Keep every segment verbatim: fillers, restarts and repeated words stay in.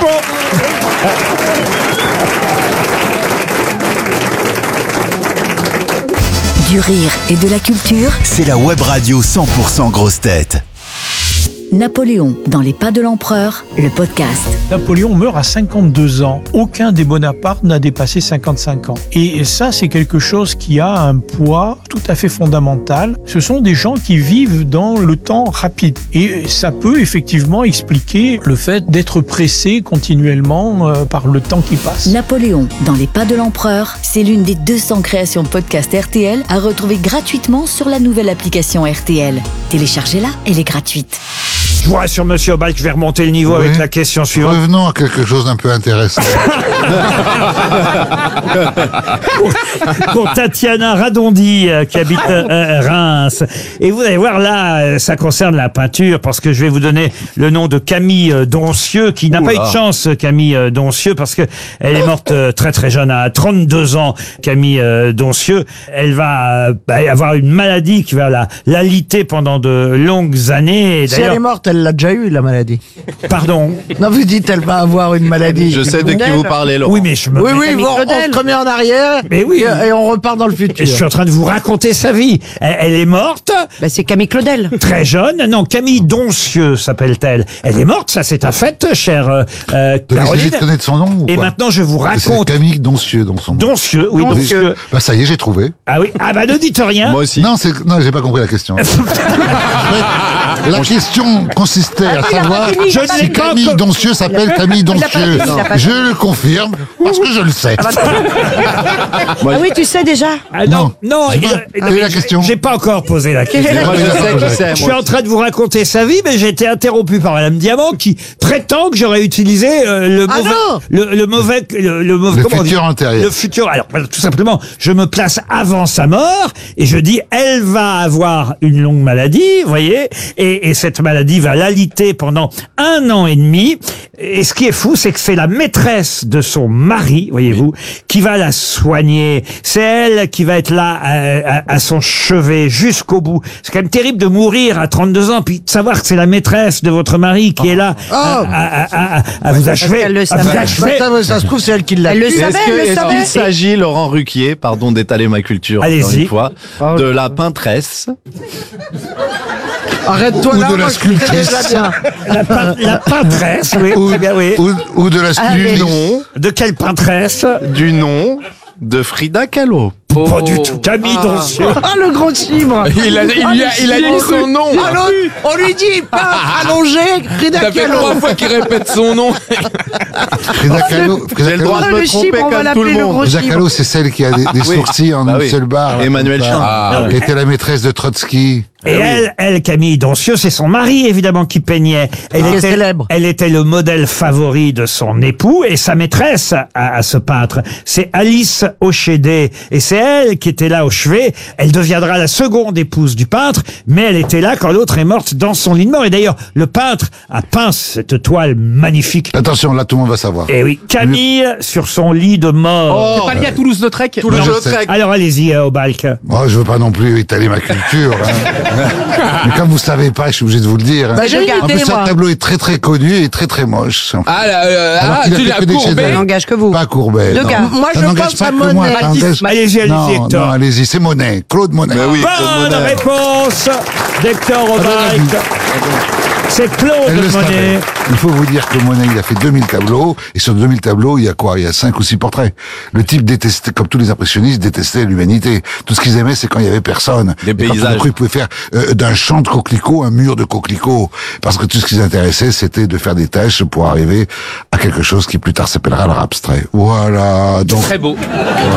Dupont. Du rire et de la culture. C'est la web radio cent pour cent grosses têtes. Napoléon dans les pas de l'empereur, le podcast. Napoléon meurt à cinquante-deux ans. Aucun des Bonaparte n'a dépassé cinquante-cinq ans. Et ça, c'est quelque chose qui a un poids tout à fait fondamental. Ce sont des gens qui vivent dans le temps rapide. Et ça peut effectivement expliquer le fait d'être pressé continuellement euh, par le temps qui passe. Napoléon dans les pas de l'empereur, c'est l'une des deux cents créations podcast R T L à retrouver gratuitement sur la nouvelle application R T L. Téléchargez-la, elle est gratuite. Je vous rassure, monsieur Obal, que je vais remonter le niveau Oui. avec la question suivante. Revenons à quelque chose d'un peu intéressant. Pour Tatiana Radondi, euh, qui habite euh, Reims. Et vous allez voir, là, euh, ça concerne la peinture, parce que je vais vous donner le nom de Camille euh, Doncieux, qui n'a Oula. pas eu de chance, Camille euh, Doncieux, parce que elle est morte euh, très très jeune, à trente-deux ans, Camille euh, Doncieux. Elle va euh, bah, avoir une maladie qui va la l'aliter pendant de longues années. Et Si elle d'ailleurs, est morte, elle l'a déjà eu, la maladie. pardon. Non, vous dites, elle va avoir une maladie. Je sais de qui vous parlez, Laurent. Oui, mais je me Oui, mets- oui, bon, on se remet en arrière Mais oui. et, et on repart dans le futur. Et je suis en train de vous raconter sa vie. Elle, elle est morte. Bah, c'est Camille Claudel. Très jeune, non, Camille Doncieux s'appelle-t-elle. Elle est morte, ça c'est un fait, chère euh, euh, Vous Caroline. essayez de connaître son nom ou Et pas? maintenant je vous C'est raconte. Camille Doncieux dans son nom. Doncieux, oui, Oui. Doncieux. Bah ça y est, j'ai trouvé. Ah oui, ah bah ne dites rien. Moi aussi. Non, c'est non, j'ai pas compris la question. La question consistait à savoir Je ne l'ai si pas Camille encore- Doncieux s'appelle Camille pas Doncieux. dit, il a pas Je le confirme parce que je le sais. Ah oui, tu sais déjà. Ah non, non, J'ai il- pas- euh, quelle est la j'ai- question J'ai pas encore posé la question. Moi, je sais qui c'est. Je suis en train de vous raconter sa vie, mais j'ai été interrompu par Madame Diamant qui prétend que j'aurais utilisé euh, le, Ah mauvais, non le, le mauvais, le, le mauvais, Le comment on dit futur antérieur. Le futur. Alors, voilà, tout simplement, je me place avant sa mort et je dis, elle va avoir une longue maladie, vous voyez, et, et cette maladie va l'aliter pendant un an et demi. Et ce qui est fou, c'est que c'est la maîtresse de son mari, voyez-vous, qui va la soigner. C'est elle qui va être là à, à- à son chevet jusqu'au bout. C'est quand même terrible de mourir à trente-deux ans, puis de savoir que c'est la maîtresse de votre mari qui est là à, à- à- à- à vous achever. qu'elle le à savait. vous Bah, achever. ça, ça se trouve, c'est elle qui l'a Elle le tué. savait, Est-ce que- elle le est-ce savait. qu'il s'agit, Laurent Ruquier, pardon d'étaler ma culture encore Allez-y. une fois, de la peintresse Arrête-toi Ou là, de la moi, je suis sculptrice. déjà bien. La, pein- la peintresse, oui, Ou, très bien, oui. ou, ou de la du sculptrice. nom, De quelle peintresse? du nom de Frida Kahlo. Pas du tout. Camille Doncieux. Ah, le gros chibre. Il a, il lui a, il a dit son nom. Ah, l'autre, on lui dit, pas allongé, Frida Ça fait Kahlo. trois fois qu'il répète son nom. Frida Kahlo. Frida J'ai le Kahlo, droit de le me chibre, tromper on va comme tout le l'appeler le monde. gros Frida Kahlo, c'est celle qui a des, des Oui. sourcils en Bah une oui. seule barre. là, Emmanuel comme ça. Chin. Ah, Qui était la maîtresse de Trotsky. Et elle, elle, Camille Doncieux, c'est son mari, évidemment, qui peignait. Elle Ah, était célèbre. Elle était le modèle favori de son époux et sa maîtresse à, à ce peintre. C'est Alice Ochédé. Et c'est elle qui était là au chevet. Elle deviendra la seconde épouse du peintre, mais elle était là quand l'autre est morte dans son lit de mort. Et d'ailleurs, le peintre a peint cette toile magnifique. Attention, là, tout le monde va savoir. Et oui, Camille sur son lit de mort. C'est pas lié à Toulouse-Lautrec. Moi, je sais. Toulouse-Lautrec. Alors allez-y, euh, au Balk. Moi, je veux pas non plus étaler ma culture. hein. Mais comme vous savez pas, je suis obligé de vous le dire. hein. Bah, j'ai En une plus, idée, ce moi. tableau est très très connu et très très moche. Ah, là, euh, Alors ah, qu'il a tu fait l'as que des courbé. chefs-d'œuvre. Ça n'engage que vous. Pas Courbet. Deux non. gars. Moi, Ça je n'engage pense pas à que moi, Monet. ça engage- Allez-y, allez-y, Non, Hector. non, allez-y, c'est Monet, Claude Monet. Mais oui, Claude Bonne Monet. réponse d'Hector Ah, Obalk. C'est Claude Elle le Monet. savait. Il faut vous dire que Monet, il a fait deux mille tableaux, et sur deux mille tableaux, il y a quoi? Il y a cinq ou six portraits. Le type détestait, comme tous les impressionnistes, détestait l'humanité. Tout ce qu'ils aimaient, c'est quand il y avait personne. Les Et quand tout d'un paysages. coup, ils pouvaient faire euh, d'un champ de coquelicots un mur de coquelicots. Parce que tout ce qui les intéressait, c'était de faire des tâches pour arriver à quelque chose qui plus tard s'appellera l'art abstrait. Voilà. Donc, Très beau.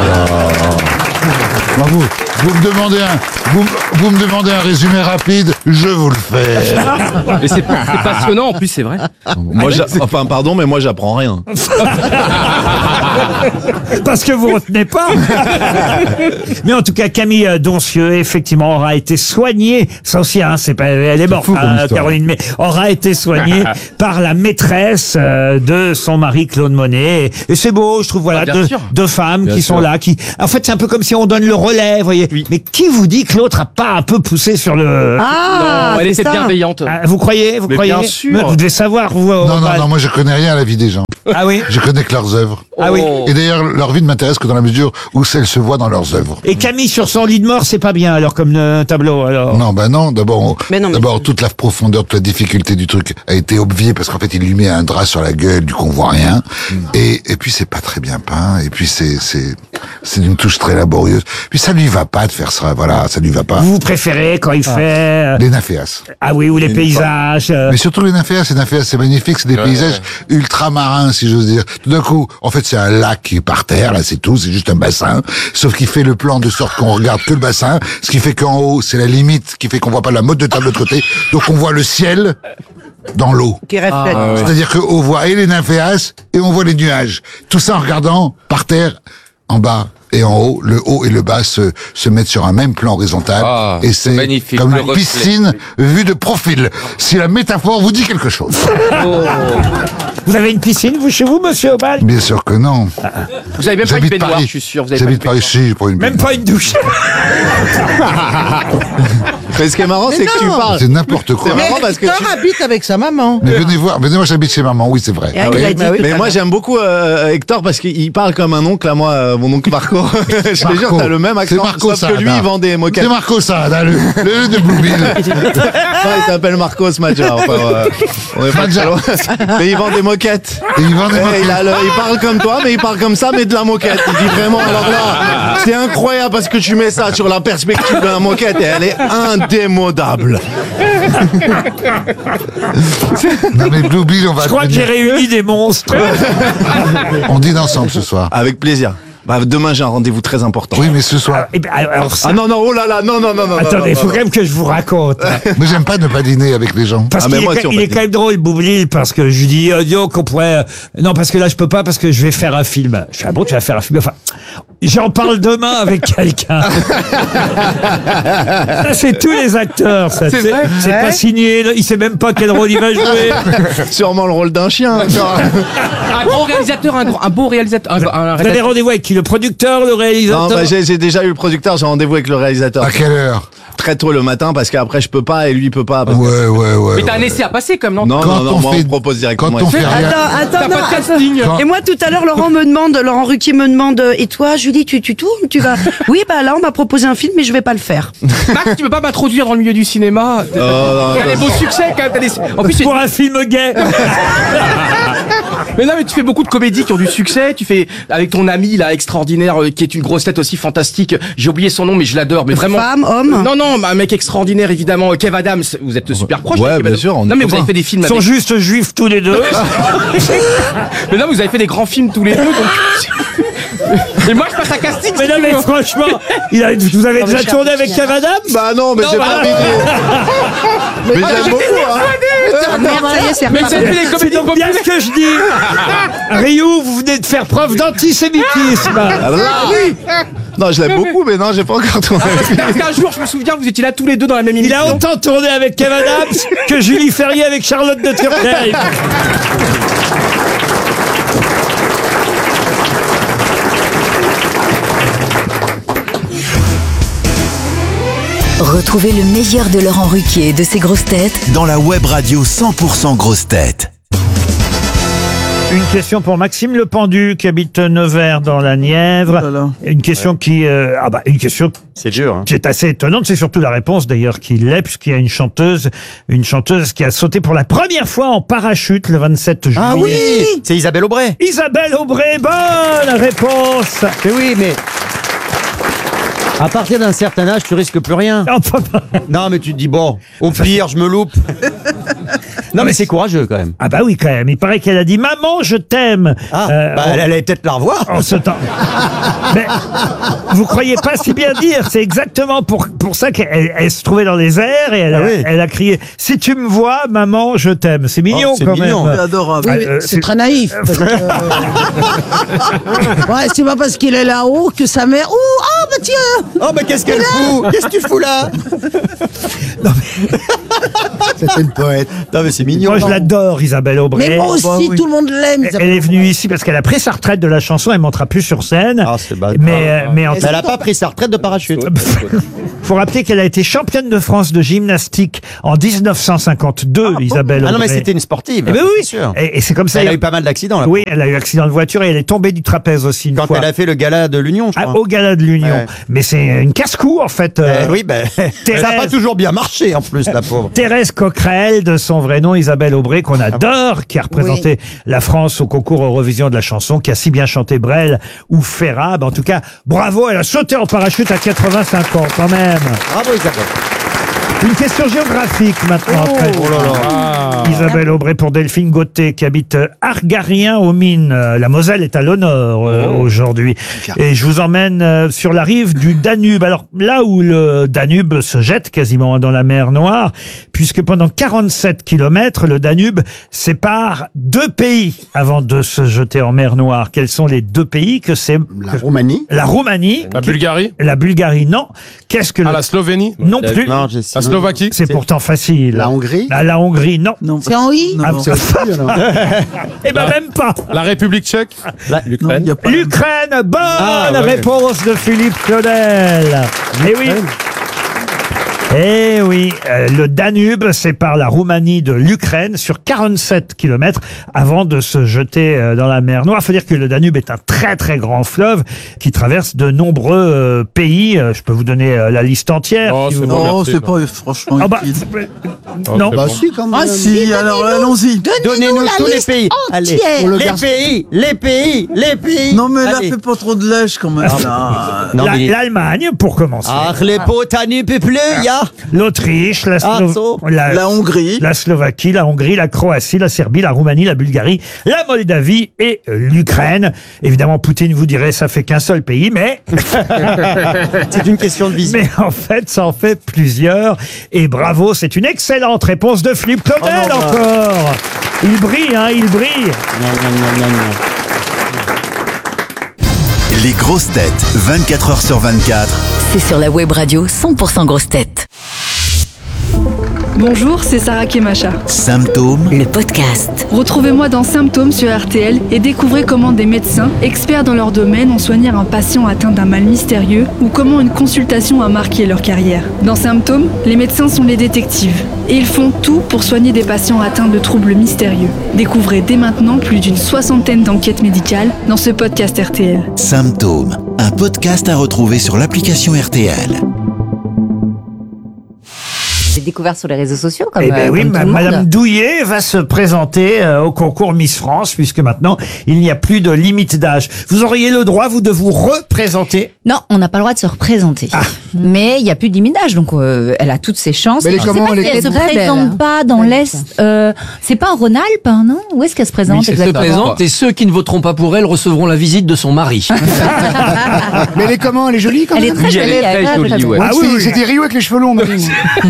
moi, vous, vous me demandez un, vous, vous me demandez un résumé rapide, je vous le fais. Mais c'est c'est passionnant en plus, c'est vrai. Moi, j'a- enfin, pardon, mais moi, j'apprends rien. Parce que vous retenez pas. Mais en tout cas, Camille Doncieux, effectivement, aura été soignée. Ça aussi, hein, c'est pas, elle est morte, fou comme hein, histoire. Caroline, mais aura été soignée par la maîtresse euh, de son mari Claude Monet. Et, et c'est beau, je trouve, voilà, Ah, bien deux, sûr. deux femmes Bien qui sont sûr. là, qui, en fait, c'est un peu comme si on donne le relais, vous voyez. Oui. Mais qui vous dit que l'autre a pas un peu poussé sur le, Ah, non, elle c'est était ça. bienveillante. Ah, vous croyez, vous Mais croyez? bien sûr. Mais vous devez savoir, vous. Non, non, Oval. non, moi je connais rien à la vie des gens. Ah oui. Je connais que leurs œuvres. Ah oui. Et d'ailleurs, leur vie ne m'intéresse que dans la mesure où elles se voient dans leurs œuvres. Et Camille sur son lit de mort, c'est pas bien alors comme euh, tableau alors. Non, ben non. D'abord, on- Mais non, mais- d'abord toute la profondeur, toute la difficulté du truc a été obviée parce qu'en fait, il lui met un drap sur la gueule, du coup, on voit rien. Et, et puis, c'est pas très bien peint. Et puis, c'est, c'est, c'est d'une touche très laborieuse. Puis, ça lui va pas de faire ça. Voilà, ça lui va pas. Vous préférez quand il fait euh, Les nymphéas. ah oui ou les paysages. euh, Mais surtout les nymphéas, les nymphéas, c'est magnifique, c'est des paysages ultramarins, si j'ose dire. Tout d'un coup, en fait, c'est un lac qui est par terre, là, c'est tout, c'est juste un bassin. Sauf qu'il fait le plan de sorte qu'on regarde que le bassin, ce qui fait qu'en haut, c'est la limite, qui fait qu'on voit pas la motte de table de l'autre côté. Donc on voit le ciel dans l'eau. Qui reflète. Ah, ouais. C'est-à-dire qu'on voit et les nymphéas et on voit les nuages. Tout ça en regardant par terre, en bas et en haut. Le haut et le bas se, se mettent sur un même plan horizontal. Ah, et c'est c'est magnifique, comme le une reflet. piscine vue de profil. Si la métaphore vous dit quelque chose. Vous avez une piscine vous chez vous monsieur Obal? Bien sûr que non. Vous avez même pas une J'habite baignoire, Paris. je suis sûr. Vous avez pas J'habite une Paris, si, pour une Même pas une douche. Mais ce qui est marrant, c'est que tu non. parles. C'est n'importe quoi. C'est marrant parce que Hector tu... habite avec sa maman. Mais venez voir, venez voir, j'habite chez maman, oui, c'est vrai. Et il a Oui. dit bah oui. tout Mais à moi l'heure. j'aime beaucoup euh, Hector parce qu'il parle comme un oncle à moi, euh, mon oncle Marco. Je te jure, Marco. t'as le même accent. C'est Marco sauf que lui Saada. il vend des moquettes. C'est Marco Saada, le, le de Blueville. Non, il s'appelle Marcos Madja. Enfin, euh, on est pas Madja. très loin. Mais il vend des moquettes. Et il vend des Eh, moquettes. il, a le- il parle comme toi, mais il parle comme ça, mais de la moquette. Il dit vraiment, alors là, c'est incroyable parce que tu mets ça sur la perspective de la moquette et elle est indémodable. Non mais Blueville, on va Je crois que j'ai réuni des monstres. On dîne ensemble ce soir. Avec plaisir. Bah, demain, j'ai un rendez-vous très important. Oui, mais ce soir. Eh ben, alors, ça- Ah non, non, oh là là, non, non, non, non. attendez, il non, faut non, quand même que je vous raconte. Mais j'aime pas ne pas dîner avec les gens. Parce Ah, mais qu'il moi, est, si, on il peut est dire. quand même drôle, Boublil, parce que je lui dis, euh, dis donc, qu'on pourrait... Non, parce que là, je peux pas, parce que je vais faire un film. Je fais, ah bon, tu vas faire un film? Enfin, j'en parle demain avec quelqu'un. Ça, c'est tous les acteurs, ça. C'est C'est vrai c'est pas signé, il sait même pas quel rôle il va jouer. Sûrement le rôle d'un chien. Un grand réalisateur, un, grand- un beau réalisateur. Un, un Vous avez réalisateur. rendez-vous avec qui? Le producteur, le réalisateur? Non, bah, j'ai j'ai déjà eu le producteur, j'ai rendez-vous avec le réalisateur. À quelle heure? Très tôt le matin parce qu'après je peux pas et lui il peut pas. parce que- Ouais, ouais, ouais. Mais t'as un ouais. essai à passer comme non Non, Quand non, non, on moi fait- on me propose directement. Quand on fait rien. Attends, attends, T'as non, pas de attends. casting. Quand- Et moi, tout à l'heure, Laurent me demande, Laurent Ruquier me demande, euh, et toi, Julie, tu, tu tournes, tu vas? Oui, bah là, on m'a proposé un film, mais je vais pas le faire. Max, tu peux pas m'introduire dans le milieu du cinéma. non, T'as des beaux succès quand même. t'as des- En plus, tu- Pour un film gay. mais non, mais tu fais beaucoup de comédies qui ont du succès. Tu fais avec ton ami là extraordinaire euh, qui est une grosse tête aussi fantastique. J'ai oublié son nom, mais je l'adore. Mais vraiment. Femme, homme. Non, non, un mec extraordinaire évidemment. Kev Adams, vous êtes super proche. Ouais, avec Kev bien Adams. sûr, on Non, est mais vous copains. avez fait des films. Ils sont Avec... juste juifs tous les deux. Mais non, vous avez fait des grands films tous les deux. Donc... Et moi, je passe à casting. Mais si non, tu mais veux. franchement, il a, vous avez déjà tourné avec Kev Adams? Bah non, mais Non, j'ai bah, pas envie de... Mais j'aime beaucoup, hein. Ah, merde, ça y est, c'est Mais vous reparti. avez fait des C'est comédies donc bien populaires. ce que je dis. Ryu, vous venez de faire preuve d'antisémitisme. Ah oui. Non, je l'aime beaucoup, mais non, j'ai pas encore tourné. Parce qu'un jour, je me souviens, vous étiez là tous les deux dans la même Il émission. a autant tourné avec Kev Adams que Julie Ferrier avec Charlotte de Turckheim. Retrouvez le meilleur de Laurent Ruquier et de ses grosses têtes Dans la web radio cent pour cent grosses têtes. Une question pour Maxime Le Pendu qui habite Nevers dans la Nièvre. Une question qui, euh, ah bah, une question C'est dur, hein. qui est assez étonnante. C'est surtout la réponse d'ailleurs qui l'est, puisqu'il y a une chanteuse, une chanteuse qui a sauté pour la première fois en parachute le vingt-sept juillet. Ah oui, c'est Isabelle Aubray. Isabelle Aubray, bonne réponse. Mais oui, mais à partir d'un certain âge, tu risques plus rien. Enfin, Non, mais tu te dis bon, au pire, je me loupe. Non, mais c'est courageux quand même. ah bah oui quand même. Il paraît qu'elle a dit maman je t'aime. Ah, Euh, bah, en- elle allait peut-être la revoir. en ce temps. Mais vous croyez pas si bien dire. C'est exactement pour, pour ça qu'elle elle se trouvait dans les airs et elle a, Ah oui. elle a crié si tu me vois maman je t'aime. C'est mignon Oh, c'est quand mignon. même. C'est adorable. Ah, Oui, euh, c'est très naïf. parce que, euh, ouais, c'est pas parce qu'il est là-haut que sa mère. Ouh, oh, bah tiens. Oh, mais qu'est-ce qu'elle fout? Qu'est-ce que tu fous là? C'était une poète. Non, mais c'est mignon. Moi, je l'adore, Isabelle Aubray. Mais moi aussi, Bah oui. tout le monde l'aime. Elle elle est venue ici parce qu'elle a pris sa retraite de la chanson. Elle ne montera plus sur scène. Ah, c'est bad. Mais, euh, mais en Mais elle a pas pris sa retraite de parachute. faut rappeler qu'elle a été championne de France de gymnastique en dix-neuf cent cinquante-deux, Isabelle Aubray. Ah non, mais c'était une sportive. Eh ben oui, c'est sûr. Et, et c'est comme ça. Elle a eu pas mal d'accidents, là. Oui, elle a eu accident de voiture et elle est tombée du trapèze aussi une Quand fois. elle a fait le gala de l'Union, je Ah, crois. au gala de l'Union. Ouais. Mais c'est une casse-cou, en fait. euh, Eh oui, ben, Thérèse. ça n'a pas toujours bien marché, en plus, la pauvre. Thérèse Coquerel, de son vrai nom, Isabelle Aubray, qu'on adore, qui a représenté la France au concours Eurovision de la chanson, qui a si bien chanté Brel ou Ferrab. En tout cas, bravo, elle a sauté en parachute à quatre-vingt-cinq ans, quand même. Bravo, Isabelle. Une question géographique maintenant. après. Oh là là. Isabelle Aubray pour Delphine Gauthier qui habite euh, Argarien aux Mines. Euh, La Moselle est à l'honneur euh, aujourd'hui. Et je vous emmène euh, sur la rive du Danube. Alors là où le Danube se jette quasiment dans la mer Noire, puisque pendant quarante-sept kilomètres, le Danube sépare deux pays avant de se jeter en mer Noire. Quels sont les deux pays que c'est? La Roumanie. La Roumanie. La Bulgarie. La Bulgarie, non. Qu'est-ce que Ah, le... la Slovénie. Non plus. Non, j'ai La Slovaquie. C'est pourtant facile. La Hongrie. Ah, la Hongrie, non. C'est en I Ah, C'est aussi, alors. Eh ben même pas. La République tchèque. L'Ukraine. L'Ukraine, bonne Ah, ouais. réponse de Philippe Claudel. Eh oui. Eh oui, euh, le Danube sépare la Roumanie de l'Ukraine sur quarante-sept kilomètres avant de se jeter euh, dans la mer Noire. Il faut dire que le Danube est un très très grand fleuve qui traverse de nombreux euh, pays. Euh, je peux vous donner euh, la liste entière. Oh, si c'est vous bon. voulez. merci, c'est pas franchement Ah bah, utile. Oh, non. c'est Bah bon. si, quand même. Ah Si, alors allons-y. Donnez-nous la tous les liste pays. Allez. entière. Pour le Les garçon. pays, les pays, les pays. Non mais là, Allez. fais pas trop de lèche quand même. là. Non, La- mais- L'Allemagne, pour commencer. Ach, les potani peupleux, ya. L'Autriche, la, Ah, Slo- so. la, La Hongrie. la Slovaquie, la Hongrie, la Croatie, la Serbie, la Roumanie, la Bulgarie, la Moldavie et l'Ukraine. Évidemment, Poutine vous dirait ça fait qu'un seul pays, mais C'est une question de vision. mais en fait, ça en fait plusieurs. Et bravo, c'est une excellente réponse de Philippe Claudel Oh non, bah. encore. Il brille, hein, il brille. Les grosses têtes, vingt-quatre heures sur vingt-quatre. C'est sur la web radio cent pour cent grosses têtes. Bonjour, c'est Sarah Kemacha. Symptômes, Le podcast. Retrouvez-moi dans Symptômes sur R T L et découvrez comment des médecins, experts dans leur domaine, ont soigné un patient atteint d'un mal mystérieux ou comment une consultation a marqué leur carrière. Dans Symptômes, les médecins sont les détectives et ils font tout pour soigner des patients atteints de troubles mystérieux. Découvrez dès maintenant plus d'une soixantaine d'enquêtes médicales dans ce podcast R T L. Symptômes, un podcast à retrouver sur l'application R T L. J'ai découvert sur les réseaux sociaux comme, Eh ben euh, oui, comme ma- tout le monde. Madame Douillet va se présenter euh, au concours Miss France, puisque maintenant, il n'y a plus de limite d'âge. Vous auriez le droit, vous, de vous représenter. Non, on n'a pas le droit de se représenter. Ah. Mais il n'y a plus de limite d'âge, donc euh, elle a toutes ses chances. Mais elle est Je sais comment, pas elle si est elle se très présente belle. pas dans Belle, l'Est. Euh, c'est pas en Rhône-Alpes, hein, non? Où est-ce qu'elle se présente Oui, elle se exactement présente et ceux qui ne voteront pas pour elle recevront la visite de son mari. Mais elle est comment? Elle est jolie, quand Elle est même. très Oui, jolie. elle est très elle jolie, très ouais. Ah oui, oui. C'était Rio avec les cheveux longs, Marine.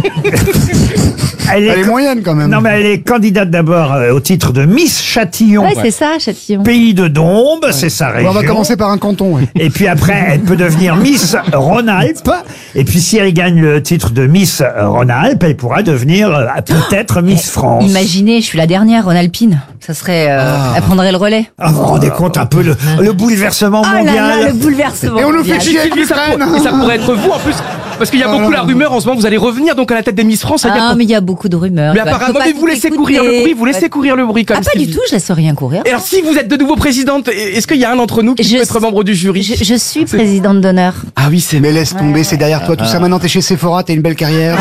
Elle Elle est moyenne, quand même. Non, mais elle est candidate d'abord euh, au titre de Miss Châtillon. Ouais, c'est ça, Châtillon. Pays de Dombes, c'est sa Bon, région. on va commencer par un canton, ouais. Et puis après, elle peut devenir Miss Rhône-Alpes. Et puis si elle gagne le titre de Miss Rhône-Alpes, elle pourra devenir euh, peut-être Miss France. Imaginez, je suis la dernière Rhône-Alpine. Ça serait, euh, elle prendrait le relais. Ah, vous vous rendez compte un peu le, le bouleversement Oh là mondial. là, le bouleversement. Et on nous mondial. fait chier avec Et ça, l'Ukraine. pourrait, et ça pourrait être vous en plus, parce qu'il y a beaucoup la rumeur en ce moment, vous allez revenir donc à la tête des Miss France. Ah, mais il y a beaucoup de rumeurs. mais Tu vois, apparemment, faut pas mais vous tout laissez écouter. courir le bruit, vous laissez courir le bruit comme Ah, pas du tout, je laisse rien courir. Et alors, si vous êtes de nouveau présidente, est-ce qu'il y a un d'entre nous qui Je peut être membre du jury? Je, je suis présidente d'honneur. Ah oui, c'est. Mais laisse tomber, c'est derrière toi tout ça. Maintenant, t'es chez Sephora, t'as une belle carrière.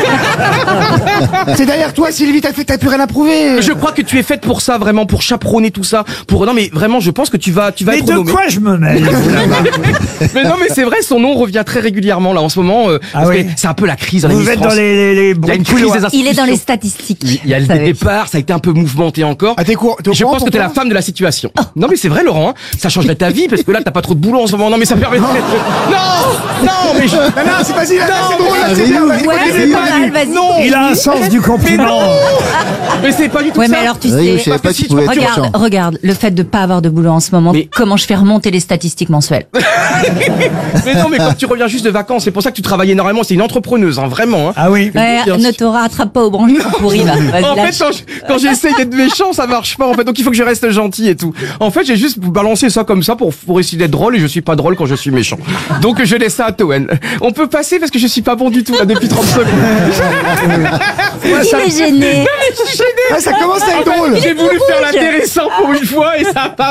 C'est derrière toi, Sylvie, t'as fait, t'as plus rien à prouver. Je crois que tu es faite pour ça, vraiment, pour chaperonner tout ça. Pour non, mais vraiment, je pense que tu vas, tu vas Mais être de nommée. quoi je me mêle vous, là-bas Mais non, mais c'est vrai, son nom revient très régulièrement là en ce moment. euh, Ah parce oui. que c'est un peu la crise dans les Vous Miss êtes France. dans les, les, les Il y a bruits une de crise couloir. des Il est dans les institutions. statistiques. Il y a le Vous savez. départ, ça a été un peu mouvementé encore. Ah, t'es quoi t'es au Je courant, pense que t'es la pourquoi femme de la situation. Non mais c'est vrai Laurent, hein, ça changerait ta vie parce que là t'as pas trop de boulot en ce moment. Non mais ça permet de... Non Non mais je... Non, non, c'est vas-y, là, Non, c'est drôle, là, mais c'est bien. vas-y, Ouais, vas-y, c'est vas-y. pas mal, vas-y. Non. Il a un sens du Mais compliment. non Mais c'est pas du tout Ouais, ça. mais alors tu Oui, je sais. savais pas parce si que tu pouvais être Regarde, urgent. regarde, le fait de pas avoir de boulot en ce moment, Mais- comment je fais remonter les statistiques mensuelles. Mais non mais quand tu reviens juste de vacances, c'est pour ça que tu te travaille énormément. C'est une entrepreneuse, hein, vraiment. Hein. Ah oui. Ouais, ne te rattrape pas au branlement pourri, là. Vas-y, En lâche. fait, quand je- quand j'essaye d'être méchant, ça marche pas. En fait, donc il faut que je reste gentil et tout. En fait, j'ai juste balancé ça comme ça pour, pour essayer d'être drôle et je suis pas drôle quand je suis méchant. Donc je laisse ça à Toen. On peut passer parce que je suis pas bon du tout là depuis trente secondes. Moi, ça- Il est gêné. Non, mais je suis gêné. Ah, ça commence à être En fait, drôle. J'ai voulu tout faire rouge. l'intéressant pour une fois et ça a pas